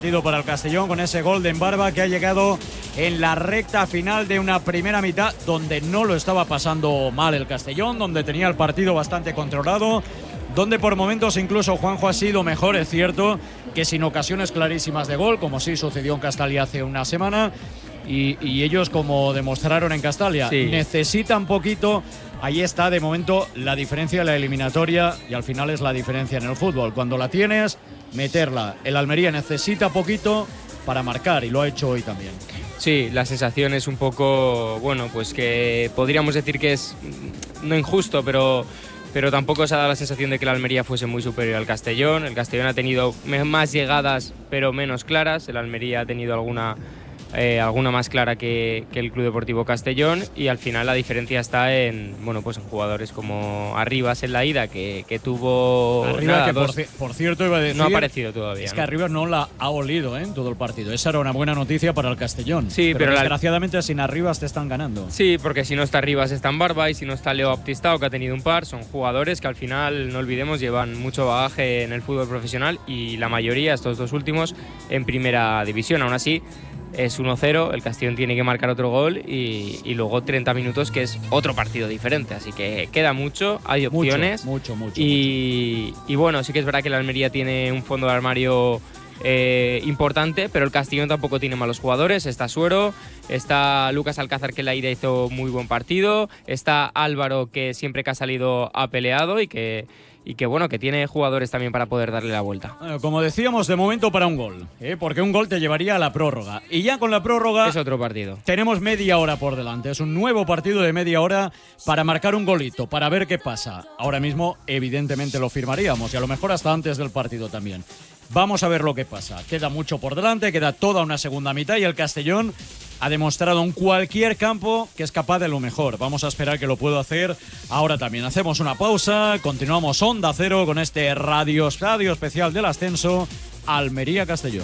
Para el Castellón, con ese gol de Embarba que ha llegado en la recta final de una primera mitad donde no lo estaba pasando mal el Castellón, donde tenía el partido bastante controlado, donde por momentos incluso Juanjo ha sido mejor, es cierto, que sin ocasiones clarísimas de gol, como sí sucedió en Castalia hace una semana, y ellos, como demostraron en Castalia, necesitan poquito. Ahí está de momento la diferencia en la eliminatoria, y al final es la diferencia en el fútbol. Cuando la tienes, meterla. El Almería necesita poquito para marcar, y lo ha hecho hoy también. Sí, la sensación es un poco, bueno, pues que podríamos decir que es no injusto, pero tampoco se ha dado la sensación de que el Almería fuese muy superior al Castellón. El Castellón ha tenido más llegadas, pero menos claras. El Almería ha tenido alguna más clara que el Club Deportivo Castellón, y al final la diferencia está en jugadores como Arribas en la ida, que tuvo Arribas, que por cierto iba a decir, no ha aparecido todavía. Es que Arribas no la ha olido en todo el partido. Esa era una buena noticia para el Castellón. Sí, pero desgraciadamente sin Arribas te están ganando. Sí, porque si no está Arribas está Embarba, y si no está Leo Baptistao, que ha tenido un par. Son jugadores que al final, no olvidemos, llevan mucho bagaje en el fútbol profesional, y la mayoría, estos dos últimos, en primera división. Aún así, es 1-0, el Castellón tiene que marcar otro gol y luego 30 minutos, que es otro partido diferente, así que queda mucho, hay opciones. Mucho. Y bueno, sí que es verdad que el Almería tiene un fondo de armario importante, pero el Castellón tampoco tiene malos jugadores. Está Suero, está Lucas Alcázar, que en la ida hizo muy buen partido, está Álvaro, que siempre que ha salido ha peleado, y que tiene jugadores también para poder darle la vuelta. Bueno, como decíamos, de momento para un gol, porque un gol te llevaría a la prórroga, y ya con la prórroga es otro partido. Tenemos media hora por delante, es un nuevo partido de media hora para marcar un golito, para ver qué pasa. Ahora mismo evidentemente lo firmaríamos, y a lo mejor hasta antes del partido también. Vamos a ver lo que pasa. Queda mucho por delante, queda toda una segunda mitad, y el Castellón ha demostrado en cualquier campo que es capaz de lo mejor. Vamos a esperar que lo pueda hacer ahora también. Hacemos una pausa, continuamos Onda Cero con este radio especial del ascenso Almería-Castellón.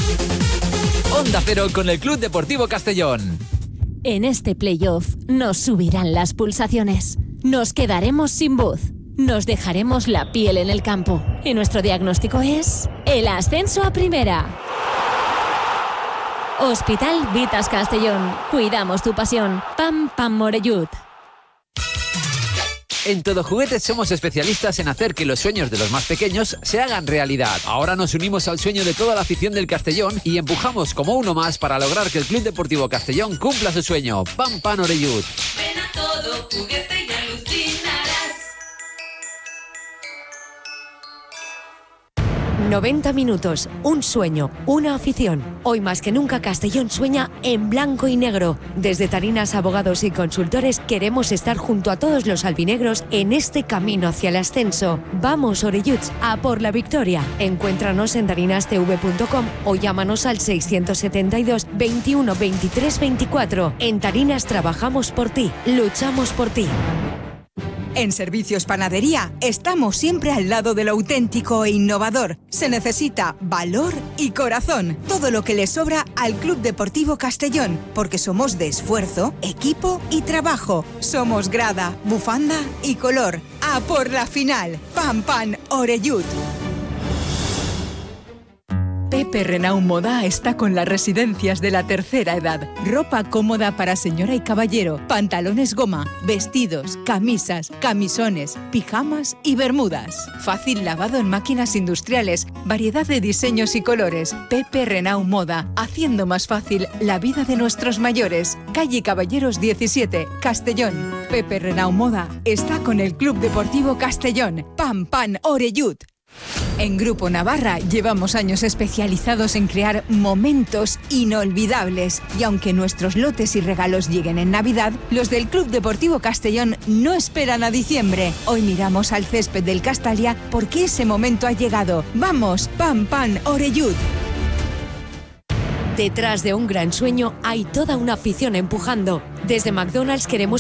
Onda Cero con el Club Deportivo Castellón. En este playoff nos subirán las pulsaciones. Nos quedaremos sin voz. Nos dejaremos la piel en el campo. Y nuestro diagnóstico es el ascenso a primera. Hospital Vitas Castellón. Cuidamos tu pasión. Pam Pam Orellut. En Todo Juguetes somos especialistas en hacer que los sueños de los más pequeños se hagan realidad. Ahora nos unimos al sueño de toda la afición del Castellón y empujamos como uno más para lograr que el Club Deportivo Castellón cumpla su sueño. Pam Pam Orellut. Ven a Todo Juguete y alucinarás. 90 minutos, un sueño, una afición. Hoy más que nunca Castellón sueña en blanco y negro. Desde Tarinas Abogados y Consultores queremos estar junto a todos los albinegros en este camino hacia el ascenso. Vamos, Orelluts, a por la victoria. Encuéntranos en tarinastv.com o llámanos al 672 21 23 24. En Tarinas trabajamos por ti, luchamos por ti. En Servicios Panadería estamos siempre al lado de lo auténtico e innovador. Se necesita valor y corazón. Todo lo que le sobra al Club Deportivo Castellón. Porque somos de esfuerzo, equipo y trabajo. Somos grada, bufanda y color. ¡A por la final! ¡Pam, pam, Orellut! Pepe Renault Moda está con las residencias de la tercera edad. Ropa cómoda para señora y caballero, pantalones goma, vestidos, camisas, camisones, pijamas y bermudas. Fácil lavado en máquinas industriales, variedad de diseños y colores. Pepe Renault Moda, haciendo más fácil la vida de nuestros mayores. Calle Caballeros 17, Castellón. Pepe Renault Moda está con el Club Deportivo Castellón. Pam, pam, Orellut. En Grupo Navarra llevamos años especializados en crear momentos inolvidables, y aunque nuestros lotes y regalos lleguen en Navidad, los del Club Deportivo Castellón no esperan a diciembre. Hoy miramos al césped del Castalia porque ese momento ha llegado. ¡Vamos! ¡Pam, pam, Orellut! Detrás de un gran sueño hay toda una afición empujando. Desde McDonald's queremos